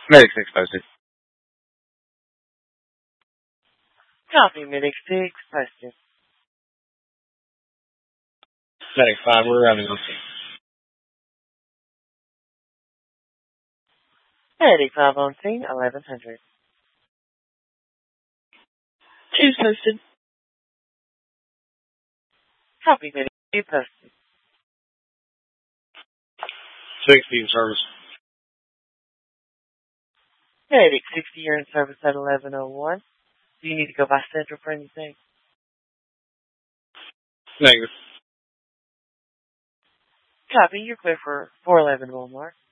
Medic 6 posted. Copy, Medic 6 posted. Medic 5, we're rounding up. Medic 5 on scene, 1100. 2's posted. Copy, Medic 2 posted. 60 in service. Medic 60, you're in service at 1101. Do you need to go by Central for anything? Negative. Copy, you're clear for 411 Walmart.